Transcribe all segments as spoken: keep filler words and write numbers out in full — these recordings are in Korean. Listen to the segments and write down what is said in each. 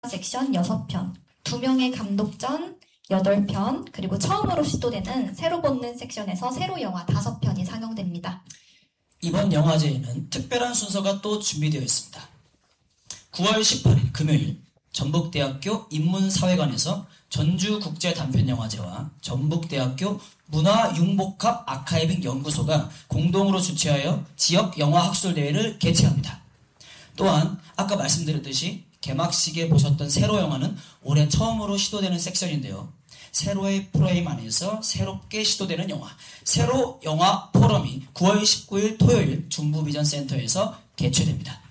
섹션 여섯 편, 두 명의 감독전 여덟 편, 그리고 처음으로 시도되는 새로 보는 섹션에서 새로 영화 다섯 편이 상영됩니다. 이번 영화제에는 특별한 순서가 또 준비되어 있습니다. 구월 십팔일 금요일 전북대학교 인문사회관에서 전주국제단편영화제와 전북대학교 문화융복합 아카이빙 연구소가 공동으로 주최하여 지역 영화 학술대회를 개최합니다. 또한 아까 말씀드렸듯이 개막식에 보셨던 세로 영화는 올해 처음으로 시도되는 섹션인데요. 세로의 프레임 안에서 새롭게 시도되는 영화, 세로 영화 포럼이 구월 십구일 토요일 중부비전센터에서 개최됩니다.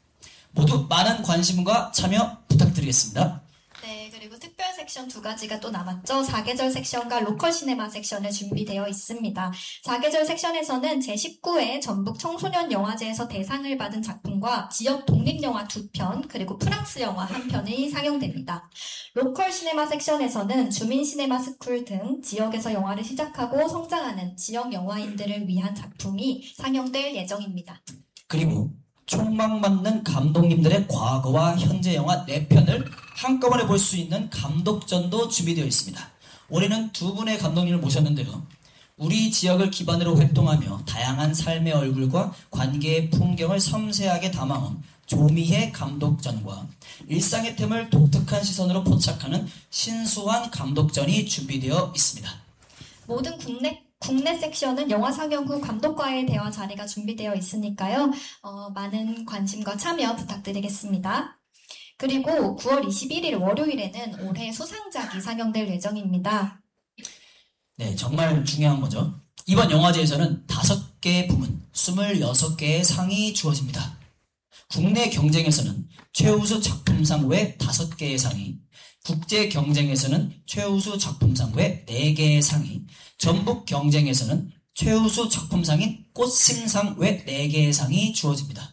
모두 많은 관심과 참여 부탁드리겠습니다. 네, 그리고 특별 섹션 두 가지가 또 남았죠. 사계절 섹션과 로컬 시네마 섹션을 준비되어 있습니다. 사계절 섹션에서는 제십구 회 전북 청소년 영화제에서 대상을 받은 작품과 지역 독립영화 두 편, 그리고 프랑스 영화 한 편이 상영됩니다. 로컬 시네마 섹션에서는 주민 시네마 스쿨 등 지역에서 영화를 시작하고 성장하는 지역 영화인들을 위한 작품이 상영될 예정입니다. 그리고 촉망받는 감독님들의 과거와 현재 영화 네 편을 한꺼번에 볼 수 있는 감독전도 준비되어 있습니다. 올해는 두 분의 감독님을 모셨는데요. 우리 지역을 기반으로 활동하며 다양한 삶의 얼굴과 관계의 풍경을 섬세하게 담아온 조미혜 감독전과 일상의 틈을 독특한 시선으로 포착하는 신수환 감독전이 준비되어 있습니다. 모든 국내 국내 섹션은 영화 상영 후 감독과의 대화 자리가 준비되어 있으니까요. 어, 많은 관심과 참여 부탁드리겠습니다. 그리고 구월 이십일일 월요일에는 올해 수상작이 상영될 예정입니다. 네, 정말 중요한 거죠. 이번 영화제에서는 다섯 개의 부문, 스물여섯 개의 상이 주어집니다. 국내 경쟁에서는 최우수 작품상 외 다섯 개의 상이, 국제 경쟁에서는 최우수 작품상 외 네 개의 상이, 전북 경쟁에서는 최우수 작품상인 꽃심상 외 네 개의 상이 주어집니다.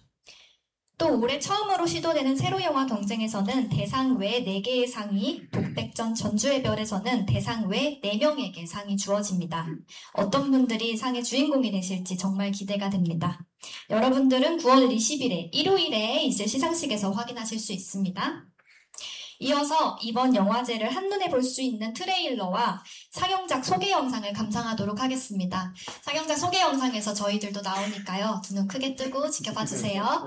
또 올해 처음으로 시도되는 새로 영화 경쟁에서는 대상 외 네 개의 상이, 독백전 전주의 별에서는 대상 외 네 명에게 상이 주어집니다. 어떤 분들이 상의 주인공이 되실지 정말 기대가 됩니다. 여러분들은 구월 이십일일 일요일에 이제 시상식에서 확인하실 수 있습니다. 이어서 이번 영화제를 한눈에 볼 수 있는 트레일러와 상영작 소개 영상을 감상하도록 하겠습니다. 상영작 소개 영상에서 저희들도 나오니까요. 두 눈 크게 뜨고 지켜봐 주세요.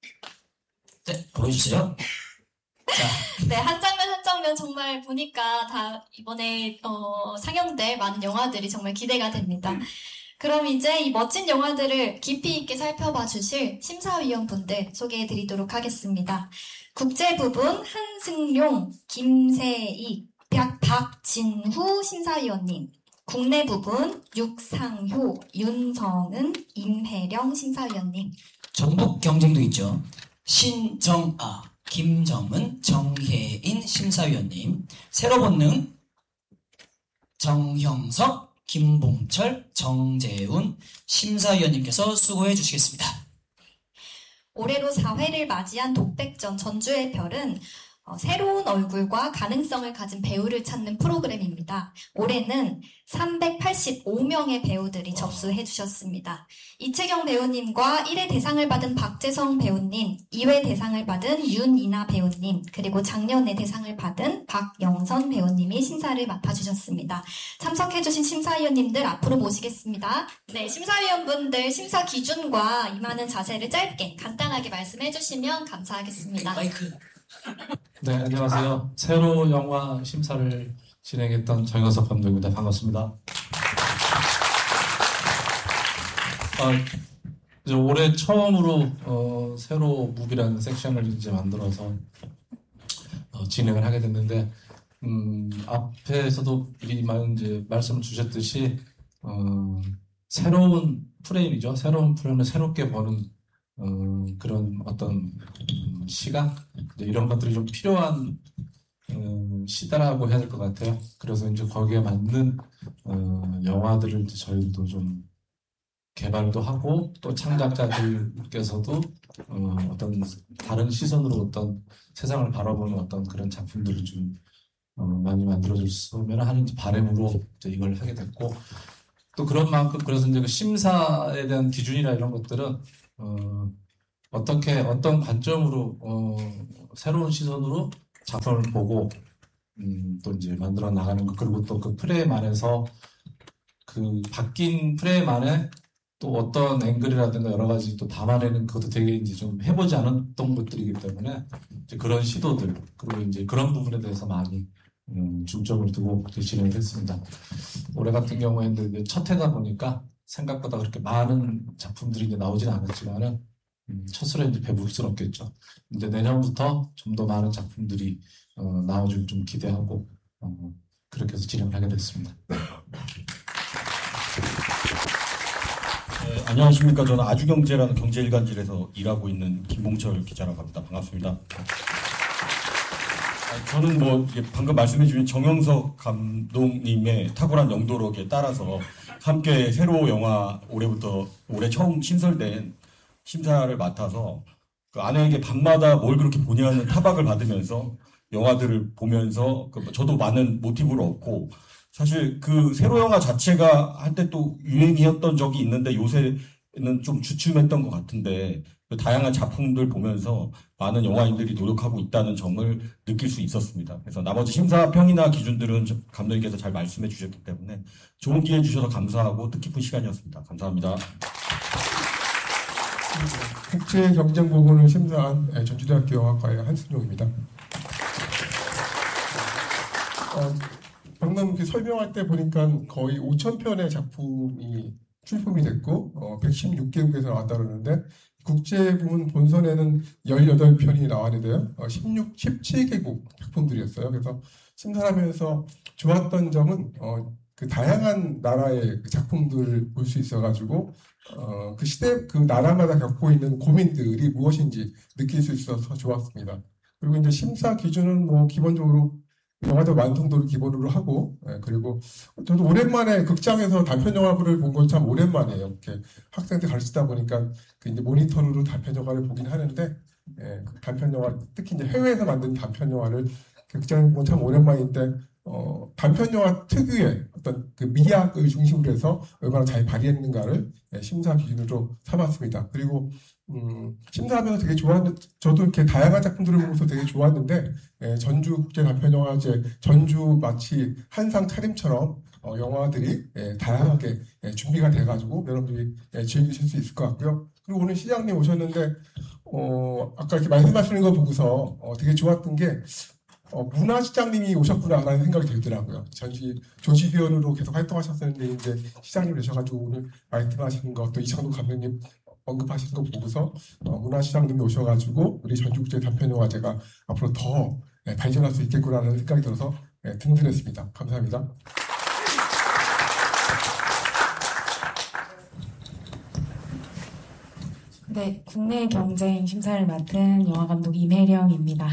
네, 보여주세요. 자, 네, 한 장면 한 장면 정말 보니까 다 이번에 어, 상영될 많은 영화들이 정말 기대가 됩니다. 그럼 이제 이 멋진 영화들을 깊이 있게 살펴봐 주실 심사위원분들 소개해 드리도록 하겠습니다. 국제 부분 한승용, 김세익, 박, 박진후 심사위원님, 국내 부분 육상효, 윤성은, 임혜령 심사위원님. 전북 경쟁도 있죠. 신정아, 김정은, 정혜인 심사위원님, 새로 본능 정형석, 김봉철, 정재훈 심사위원님께서 수고해 주시겠습니다. 올해로 사 회를 맞이한 독백전 전주의 별은 어, 새로운 얼굴과 가능성을 가진 배우를 찾는 프로그램입니다. 올해는 삼백팔십오 명의 배우들이 접수해 주셨습니다. 이채경 배우님과 일 회 대상을 받은 박재성 배우님, 이 회 대상을 받은 윤이나 배우님, 그리고 작년에 대상을 받은 박영선 배우님이 심사를 맡아주셨습니다. 참석해주신 심사위원님들 앞으로 모시겠습니다. 네, 심사위원분들 심사 기준과 임하는 자세를 짧게 간단하게 말씀해 주시면 감사하겠습니다. 마이크. 네, 안녕하세요. 새로 영화 심사를 진행했던 정영석 감독입니다. 반갑습니다. 아, 이제 올해 처음으로 어, 새로 무비라는 섹션을 이제 만들어서 어, 진행을 하게 됐는데, 음, 앞에서도 미리 많은 이제 말씀을 주셨듯이 어, 새로운 프레임이죠. 새로운 프레임을 새롭게 보는 어, 그런 어떤 음, 시각 이런 것들이 좀 필요한 음, 시대라고 해야 될 것 같아요. 그래서 이제 거기에 맞는 어, 영화들을 이제 저희도 좀 개발도 하고 또 창작자들께서도 어, 어떤 다른 시선으로 어떤 세상을 바라보는 어떤 그런 작품들을 좀 어, 많이 만들어줬으면 하는 바람으로 이제 이걸 하게 됐고, 또 그런 만큼 그래서 이제 그 심사에 대한 기준이나 이런 것들은 어, 어떻게 어떤 관점으로 어, 새로운 시선으로 작품을 보고 음, 또 이제 만들어 나가는 것, 그리고 또 그 프레임 안에서 그 바뀐 프레임 안에 또 어떤 앵글이라든가 여러 가지 또 담아내는 그것도 되게 이제 좀 해보지 않았던 것들이기 때문에 이제 그런 시도들, 그리고 이제 그런 부분에 대해서 많이 음, 중점을 두고 진행을 했습니다. 올해 같은 경우에는 이제 첫 해다 보니까 생각보다 그렇게 많은 작품들이 이제 나오지는 않았지만은 음, 첫술에 이제 배부스럽겠죠. 근데 내년부터 좀 더 많은 작품들이 어, 나오길 좀 기대하고 어, 그렇게 해서 진행을 하게 됐습니다. 네, 안녕하십니까. 저는 아주경제라는 경제일간지에서 일하고 있는 김봉철 기자라고 합니다. 반갑습니다. 아, 저는 뭐 방금 말씀해 주신 정영석 감독님의 탁월한 영도력에 따라서 함께 새로 영화 올해부터 올해 처음 신설된 심사를 맡아서 그 아내에게 밤마다 뭘 그렇게 보냐는 타박을 받으면서 영화들을 보면서 그 저도 많은 모티브를 얻고, 사실 그 세로 영화 자체가 한때 또 유행이었던 적이 있는데 요새는 좀 주춤했던 것 같은데 그 다양한 작품들 보면서 많은 영화인들이 노력하고 있다는 점을 느낄 수 있었습니다. 그래서 나머지 심사평이나 기준들은 감독님께서 잘 말씀해 주셨기 때문에 좋은 기회 주셔서 감사하고 뜻깊은 시간이었습니다. 감사합니다. 국제경쟁부문을 심사한 전주대학교 영화과의 한승용입니다. 어, 방금 이렇게 설명할 때 보니까 거의 오천 편의 작품이 출품이 됐고 어, 백십육 개국에서 나왔다 그러는데 국제부문 본선에는 십팔 편이 나왔는데요. 어, 십육, 십칠 개국 작품들이었어요. 그래서 심사하면서 좋았던 점은 어, 그 다양한 나라의 작품들을 볼 수 있어가지고 어, 그 시대, 그 나라마다 겪고 있는 고민들이 무엇인지 느낄 수 있어서 좋았습니다. 그리고 이제 심사 기준은 뭐 기본적으로 영화적 완성도를 기본으로 하고, 예, 그리고 저도 오랜만에 극장에서 단편 영화를 본 건 참 오랜만이에요. 이렇게 학생들 가르치다 보니까 그 이제 모니터로 단편 영화를 보긴 하는데, 예, 그 단편 영화, 특히 이제 해외에서 만든 단편 영화를 극장에 본 건 참 오랜만인데, 어, 단편 영화 특유의 어떤 그 미학을 중심으로 해서 얼마나 잘 발휘했는가를 예, 심사 기준으로 삼았습니다. 그리고 음, 심사하면서 되게 좋았는데, 저도 이렇게 다양한 작품들을 보면서 되게 좋았는데, 예, 전주국제단편영화제, 전주 마치 한상 차림처럼 어, 영화들이 예, 다양하게 예, 준비가 돼가지고 여러분들이 예, 즐기실 수 있을 것 같고요. 그리고 오늘 시장님 오셨는데, 어, 아까 이렇게 말씀하시는 거 보고서 어, 되게 좋았던 게, 어, 문화시장님이 오셨구나라는 생각이 들더라고요. 전시 조직위원으로 계속 활동하셨었는데, 이제 시장님 되셔가지고 오늘 말씀하시는 거, 또 이창동 감독님 언급하시는 거 보고서 어, 문화시장님이 오셔가지고 우리 전주국제 단편영화제가 앞으로 더 예, 발전할 수 있겠구나라는 생각이 들어서 예, 든든했습니다. 감사합니다. 네, 국내 경쟁 심사를 맡은 영화감독 임혜령입니다.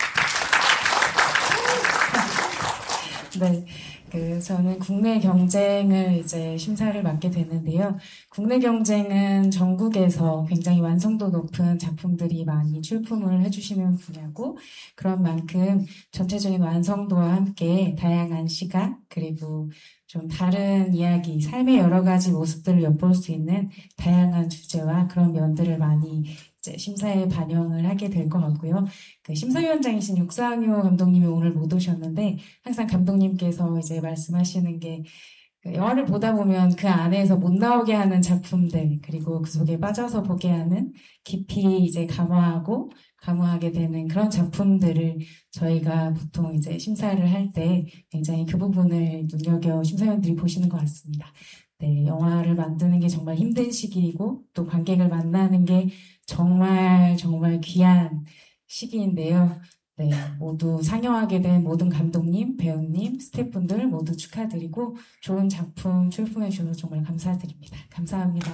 네, 그 저는 국내 경쟁을 이제 심사를 맡게 됐는데요. 국내 경쟁은 전국에서 굉장히 완성도 높은 작품들이 많이 출품을 해주시는 분야고, 그런 만큼 전체적인 완성도와 함께 다양한 시각, 그리고 좀 다른 이야기, 삶의 여러 가지 모습들을 엿볼 수 있는 다양한 주제와 그런 면들을 많이 이제 심사에 반영을 하게 될 것 같고요. 그 심사위원장이신 육상효 감독님이 오늘 못 오셨는데, 항상 감독님께서 이제 말씀하시는 게, 그 영화를 보다 보면 그 안에서 못 나오게 하는 작품들, 그리고 그 속에 빠져서 보게 하는, 깊이 이제 감화하고 감화하게 되는 그런 작품들을 저희가 보통 이제 심사를 할 때 굉장히 그 부분을 눈여겨 심사위원들이 보시는 것 같습니다. 네, 영화를 만드는 게 정말 힘든 시기이고, 또 관객을 만나는 게 정말 정말 귀한 시기인데요. 네, 모두 상영하게 된 모든 감독님, 배우님, 스태프분들 모두 축하드리고 좋은 작품 출품해 주셔서 정말 감사드립니다. 감사합니다.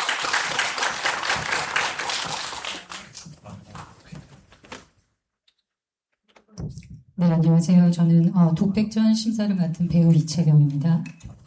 네, 안녕하세요. 저는 어, 독백전 심사를 맡은 배우 이채경입니다.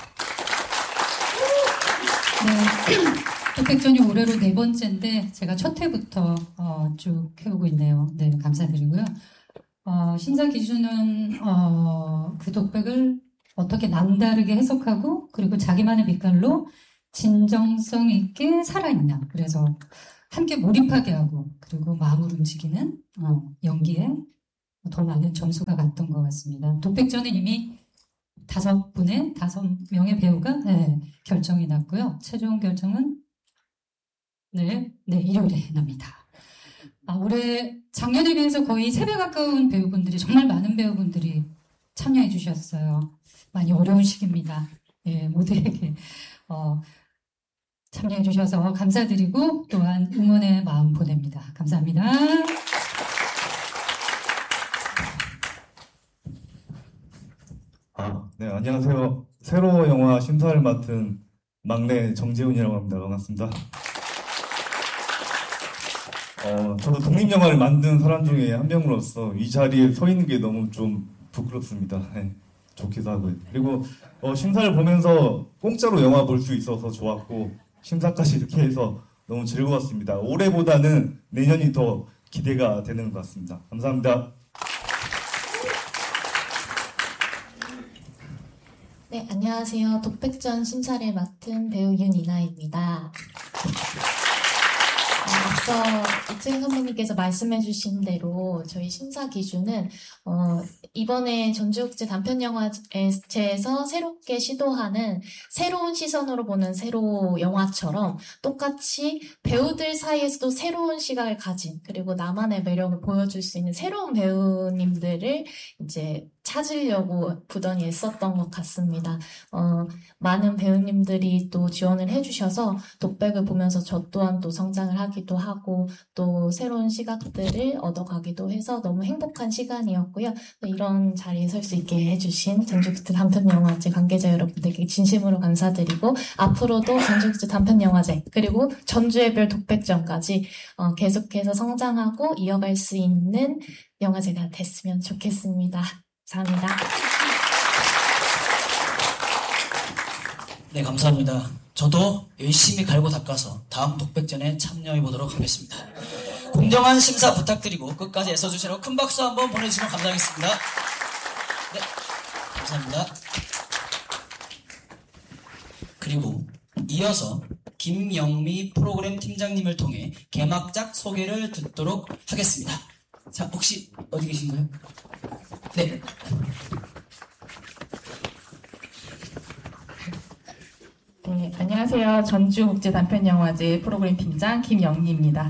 네, 독백전이 올해로 네 번째인데 제가 첫 회부터 어, 쭉 해오고 있네요. 네, 감사드리고요. 어, 심사 기준은 어, 그 독백을 어떻게 남다르게 해석하고, 그리고 자기만의 빛깔로 진정성 있게 살아있나, 그래서 함께 몰입하게 하고, 그리고 마음을 움직이는 어, 연기에 더 많은 점수가 갔던 것 같습니다. 독백전은 이미 다섯 분의 다섯 명의 배우가 네, 결정이 났고요. 최종 결정은 네, 네 일요일에 납니다. 아, 올해 작년에 비해서 거의 세 배 가까운 배우분들이 정말 많은 배우분들이 참여해 주셨어요. 많이 어려운 시기입니다. 예, 모두에게 어, 참여해 주셔서 감사드리고 또한 응원의 마음 보냅니다. 감사합니다. 아, 네, 안녕하세요. 세로 영화 심사를 맡은 막내 정재훈이라고 합니다. 반갑습니다. 어, 저도 독립영화를 만든 사람 중에 한 명으로서 이 자리에 서 있는 게 너무 좀 부끄럽습니다. 네, 좋기도 하고요. 그리고 어, 심사를 보면서 공짜로 영화 볼 수 있어서 좋았고 심사까지 이렇게 해서 너무 즐거웠습니다. 올해보다는 내년이 더 기대가 되는 것 같습니다. 감사합니다. 네, 안녕하세요. 독백전 심사를 맡은 배우 윤이나입니다. 어, 앞서 이채경 선배님께서 말씀해주신 대로 저희 심사 기준은 어, 이번에 전주국제 단편영화제에서 새롭게 시도하는 새로운 시선으로 보는 새로 영화처럼 똑같이 배우들 사이에서도 새로운 시각을 가진 그리고 나만의 매력을 보여줄 수 있는 새로운 배우님들을 이제 찾으려고 부단히 애썼던 것 같습니다. 어, 많은 배우님들이 또 지원을 해주셔서 독백을 보면서 저 또한 또 성장을 하기도 하고 또 새로운 시각들을 얻어가기도 해서 너무 행복한 시간이었고요. 이런 자리에 설 수 있게 해주신 전주국제 단편영화제 관계자 여러분들께 진심으로 감사드리고 앞으로도 전주국제 단편영화제 그리고 전주의 별 독백전까지 어, 계속해서 성장하고 이어갈 수 있는 영화제가 됐으면 좋겠습니다. 감사합니다. 네, 감사합니다. 저도 열심히 갈고 닦아서 다음 독백전에 참여해 보도록 하겠습니다. 공정한 심사 부탁드리고 끝까지 애써주시라고 큰 박수 한번 보내주시면 감사하겠습니다. 네, 감사합니다. 그리고 이어서 김영미 프로그램 팀장님을 통해 개막작 소개를 듣도록 하겠습니다. 자, 혹시 어디 계신가요? 네. 네, 안녕하세요. 전주국제 단편영화제 프로그램 팀장 김영미입니다.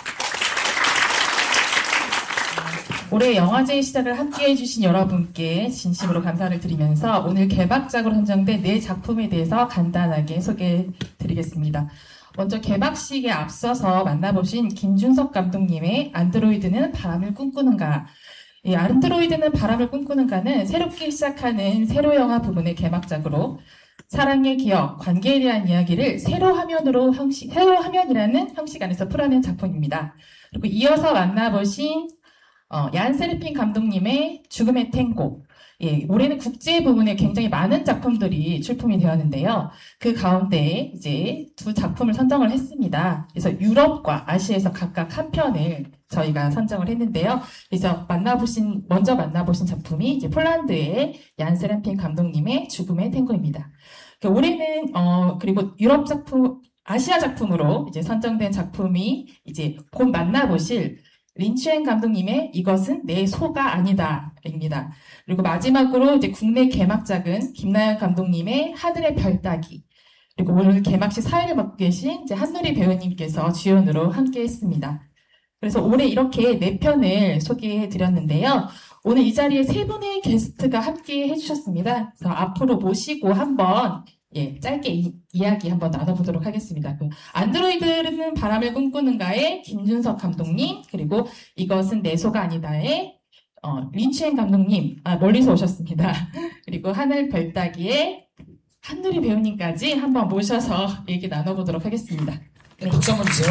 올해 영화제 시작을 함께 해주신 여러분께 진심으로 감사를 드리면서 오늘 개막작으로 선정된 네 작품에 대해서 간단하게 소개해드리겠습니다. 먼저 개막식에 앞서서 만나보신 김준석 감독님의 안드로이드는 바람을 꿈꾸는가. 이 안드로이드는 바람을 꿈꾸는가는 새롭게 시작하는 세로 영화 부분의 개막작으로 사랑의 기억, 관계에 대한 이야기를 세로 화면으로 형식, 세로 화면이라는 형식 안에서 풀어낸 작품입니다. 그리고 이어서 만나보신 어, 얀 세르핀 감독님의 죽음의 탱고. 예, 올해는 국제 부문에 굉장히 많은 작품들이 출품이 되었는데요. 그 가운데 이제 두 작품을 선정을 했습니다. 그래서 유럽과 아시아에서 각각 한 편을 저희가 선정을 했는데요. 그래서 만나보신, 먼저 만나보신 작품이 이제 폴란드의 얀 세르핀 감독님의 죽음의 탱고입니다. 올해는, 어, 그리고 유럽 작품, 아시아 작품으로 이제 선정된 작품이 이제 곧 만나보실 린추엔 감독님의 이것은 내 소가 아니다입니다. 그리고 마지막으로 이제 국내 개막작은 김나연 감독님의 하늘의 별 따기. 그리고 오늘 개막식 사회를 맡고 계신 이제 한누리 배우님께서 주연으로 함께했습니다. 그래서 올해 이렇게 네 편을 소개해 드렸는데요. 오늘 이 자리에 세 분의 게스트가 함께 해주셨습니다. 그래서 앞으로 모시고 한번 예, 짧게 이, 이야기 한번 나눠보도록 하겠습니다. 그 안드로이드는 바람을 꿈꾸는가의 김준석 감독님, 그리고 이것은 내 소가 아니다의 어, 린추엔 감독님, 아, 멀리서 오셨습니다. 그리고 하늘 별따기의 한누리 배우님까지 한번 모셔서 얘기 나눠보도록 하겠습니다. 네, 박수 한번 주세요.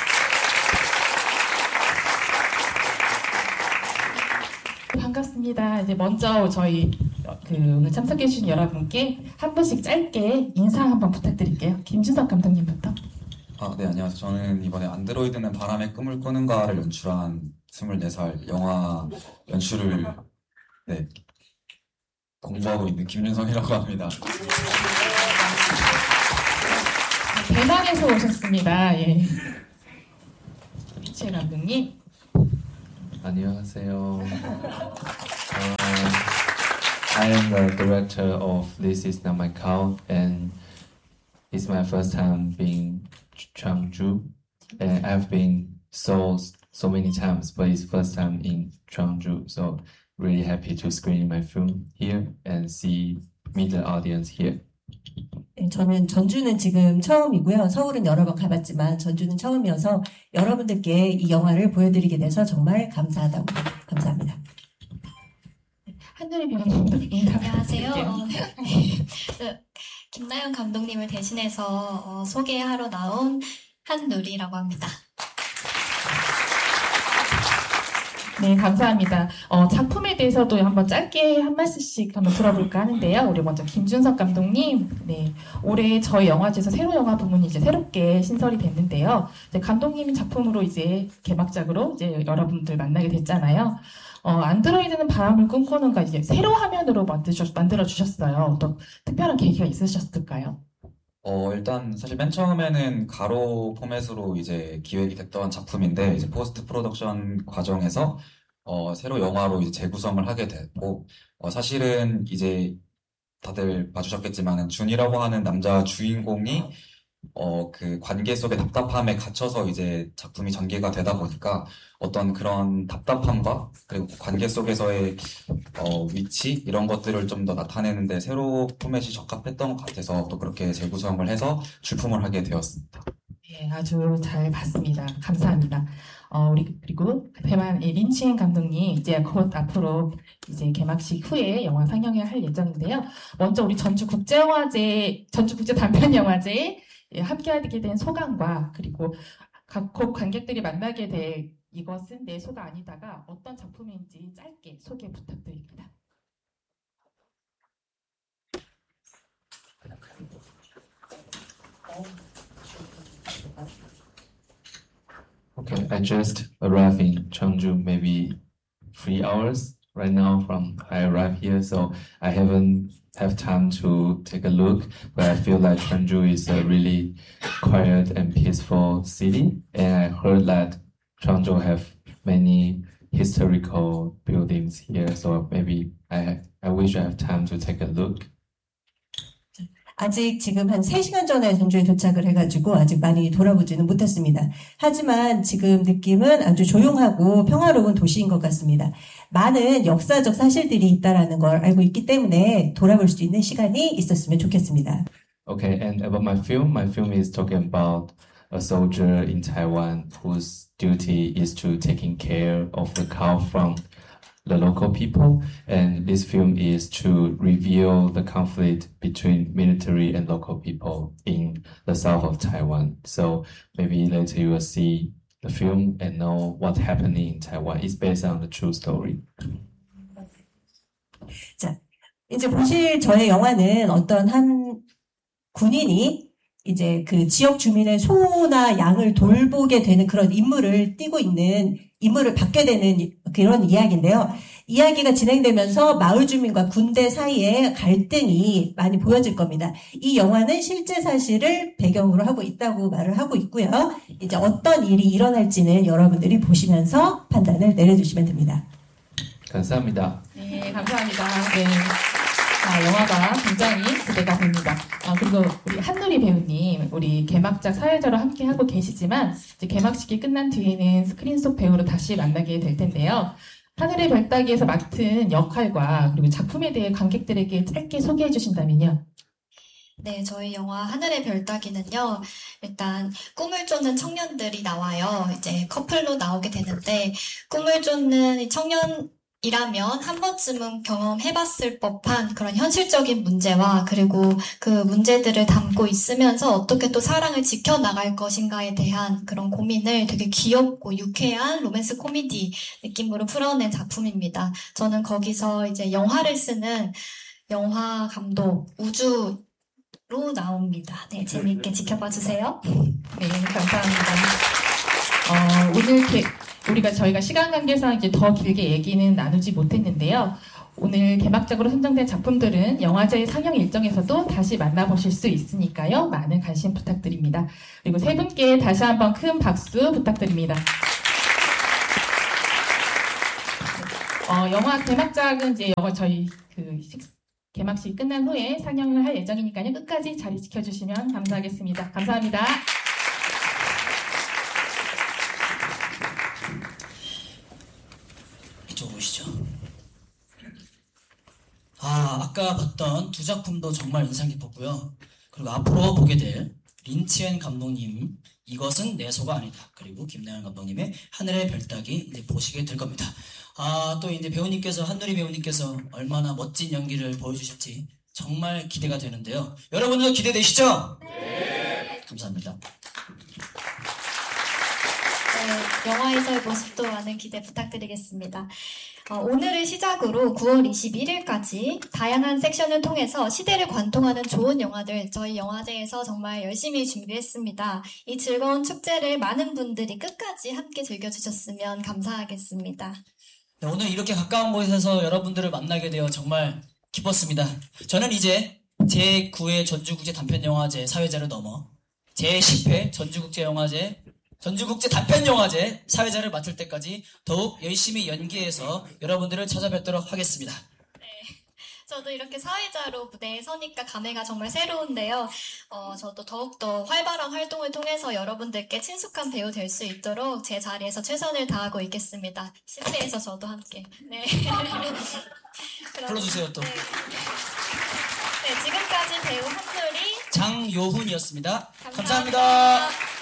반갑습니다. 이제 먼저 저희 그 오늘 참석해주신 여러분께 한 분씩 짧게 인사 한번 부탁드릴게요. 김준석 감독님부터. 아, 네, 안녕하세요. 저는 이번에 안드로이드는 바람의 꿈을 꾸는가를 연출한 스물네 살 영화 연출을 네, 공부하고 있는 김윤성이라고 합니다. 대만에서 오셨습니다. 예. 이채 감독님. 안녕하세요. Uh, I am the director of This Is Not My Cow, and it's my first time being Changju, and I've been so so many times, but it's first time in Changju, so really happy to screen my film here and see meet the audience here. 네, 저는 전주는 지금 처음이고요. 서울은 여러 번 가봤지만 전주는 처음이어서 여러분들께 이 영화를 보여드리게 돼서 정말 감사하다고 감사합니다. 한누리 배우님 안녕하세요. 어, 네. 네. 김나연 감독님을 대신해서 어, 소개하러 나온 한누리라고 합니다. 네, 감사합니다. 어, 작품에 대해서도 한번 짧게 한 말씀씩 한번 들어볼까 하는데요. 우리 먼저 김준석 감독님, 네, 올해 저희 영화제에서 새로 영화 부문이 이제 새롭게 신설이 됐는데요. 이제 감독님 작품으로 이제 개막작으로 이제 여러분들 만나게 됐잖아요. 어, 안드로이드는 바람을 꿈꾸는가 이제 세로 화면으로 만드셨, 만들어 주셨어요. 또 특별한 계기가 있으셨을까요? 어, 일단 사실 맨 처음에는 가로 포맷으로 이제 기획이 됐던 작품인데 이제 포스트 프로덕션 과정에서 어, 새로 영화로 이제 재구성을 하게 됐고 어, 사실은 이제 다들 봐주셨겠지만은 준이라고 하는 남자 주인공이 어, 그 관계 속의 답답함에 갇혀서 이제 작품이 전개가 되다 보니까 어떤 그런 답답함과 그리고 관계 속에서의 어, 위치 이런 것들을 좀 더 나타내는데 새로 포맷이 적합했던 것 같아서 또 그렇게 재구성을 해서 출품을 하게 되었습니다. 네, 아주 잘 봤습니다. 감사합니다. 어, 우리 그리고 대만 린치엔 감독님 이제 곧 앞으로 이제 개막식 후에 영화 상영을 할 예정인데요. 먼저 우리 전주 국제영화제, 전주 국제 단편영화제에 함께하게 된 소감과 그리고 각 관객들이 만나게 될 이것은 내 소가 아니다가 어떤 작품인지 짧게 소개 부탁드립니다. Okay, I just arrived in Cheongju maybe three hours right now from I arrived here, so I haven't have time to take a look, but I feel like Cheongju is a really quiet and peaceful city, and I heard that Cheongju have many historical buildings here, so maybe I I wish I have time to take a look. 아직 지금 한 세 시간 전에 전주에 도착을 해가지고 아직 많이 돌아보지는 못했습니다. 하지만 지금 느낌은 아주 조용하고 평화로운 도시인 것 같습니다. 많은 역사적 사실들이 있다라는 걸 알고 있기 때문에 돌아볼 수 있는 시간이 있었으면 좋겠습니다. Okay, and about my film, my film is talking about a soldier in Taiwan whose duty is to taking care of the cow from the local people, and this film is to reveal the conflict between military and local people in the south of Taiwan. So maybe later you will see the film and know what's happening in Taiwan. It's based on the true story. 자, 이제 보실 저의 영화는 어떤 한 군인이 이제 그 지역 주민의 소나 양을 돌보게 되는 그런 임무를 띠고 있는 임무를 받게 되는 그런 이야기인데요. 이야기가 진행되면서 마을 주민과 군대 사이에 갈등이 많이 보여질 겁니다. 이 영화는 실제 사실을 배경으로 하고 있다고 말을 하고 있고요. 이제 어떤 일이 일어날지는 여러분들이 보시면서 판단을 내려주시면 됩니다. 감사합니다. 네, 감사합니다. 네. 아, 영화가 굉장히 기대가 됩니다. 아, 그리고 우리 한누리 배우님, 우리 개막작 사회자로 함께 하고 계시지만 이제 개막식이 끝난 뒤에는 스크린 속 배우로 다시 만나게 될 텐데요. 하늘의 별따기에서 맡은 역할과 그리고 작품에 대해 관객들에게 짧게 소개해 주신다면요. 네, 저희 영화 하늘의 별따기는요, 일단 꿈을 쫓는 청년들이 나와요. 이제 커플로 나오게 되는데, 꿈을 쫓는 이 청년 이라면 한 번쯤은 경험해봤을 법한 그런 현실적인 문제와 그리고 그 문제들을 담고 있으면서 어떻게 또 사랑을 지켜나갈 것인가에 대한 그런 고민을 되게 귀엽고 유쾌한 로맨스 코미디 느낌으로 풀어낸 작품입니다. 저는 거기서 이제 영화를 쓰는 영화 감독 우주로 나옵니다. 네, 재미있게 지켜봐 주세요. 네, 감사합니다. 어, 오늘 게, 우리가 저희가 시간 관계상 이제 더 길게 얘기는 나누지 못했는데요. 오늘 개막작으로 선정된 작품들은 영화제 상영 일정에서도 다시 만나보실 수 있으니까요. 많은 관심 부탁드립니다. 그리고 세 분께 다시 한번 큰 박수 부탁드립니다. 어, 영화 개막작은 이제 영화 저희 그 식, 개막식 끝난 후에 상영을 할 예정이니까요. 끝까지 자리 지켜주시면 감사하겠습니다. 감사합니다. 이쪽 오시죠. 아, 아까 봤던 두 작품도 정말 인상 깊었고요. 그리고 앞으로 보게 될 린치엔 감독님 이것은 내 소가 아니다. 그리고 김나연 감독님의 하늘의 별따기 이제 보시게 될 겁니다. 아, 또 이제 배우님께서 한누리 배우님께서 얼마나 멋진 연기를 보여주실지 정말 기대가 되는데요. 여러분도 기대되시죠? 네. 감사합니다. 네, 영화에서의 모습도 많은 기대 부탁드리겠습니다. 어, 오늘을 시작으로 구월 이십일일까지 다양한 섹션을 통해서 시대를 관통하는 좋은 영화들 저희 영화제에서 정말 열심히 준비했습니다. 이 즐거운 축제를 많은 분들이 끝까지 함께 즐겨주셨으면 감사하겠습니다. 네, 오늘 이렇게 가까운 곳에서 여러분들을 만나게 되어 정말 기뻤습니다. 저는 이제 제구 회 전주국제 단편영화제 사회자를 넘어 제십 회 전주국제영화제 전주국제 단편영화제 사회자를 맡을 때까지 더욱 열심히 연기해서 여러분들을 찾아뵙도록 하겠습니다. 네, 저도 이렇게 사회자로 무대에 서니까 감회가 정말 새로운데요. 어, 저도 더욱더 활발한 활동을 통해서 여러분들께 친숙한 배우 될 수 있도록 제 자리에서 최선을 다하고 있겠습니다. 실패해서 저도 함께. 네. 불러주세요 또. 네. 네, 지금까지 배우 한누리 장요훈이었습니다. 감사합니다. 감사합니다.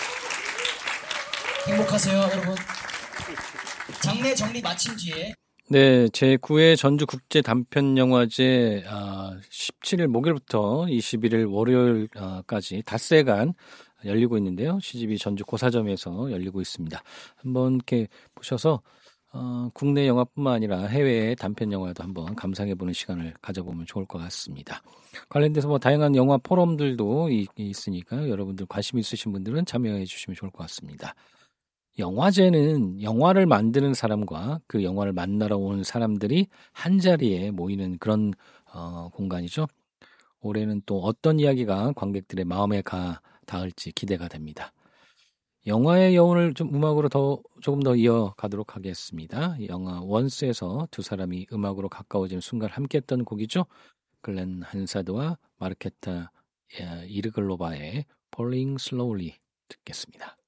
행복하세요, 여러분. 장례 정리 마친 뒤에 네, 제구 회 전주국제 단편영화제 아, 십칠일 목요일부터 이십일일 월요일까지 닷새간 열리고 있는데요. 씨지비 전주 고사점에서 열리고 있습니다. 한번 이렇게 보셔서 어, 국내 영화뿐만 아니라 해외의 단편영화도 한번 감상해보는 시간을 가져보면 좋을 것 같습니다. 관련돼서 뭐 다양한 영화 포럼들도 이, 있으니까 여러분들 관심 있으신 분들은 참여해 주시면 좋을 것 같습니다. 영화제는 영화를 만드는 사람과 그 영화를 만나러 온 사람들이 한자리에 모이는 그런 어, 공간이죠. 올해는 또 어떤 이야기가 관객들의 마음에 가 닿을지 기대가 됩니다. 영화의 여운을 좀 음악으로 더 조금 더 이어가도록 하겠습니다. 영화 원스에서 두 사람이 음악으로 가까워지는 순간 함께했던 곡이죠. 글렌 한사드와 마르케타 이르글로바의 Falling Slowly 듣겠습니다.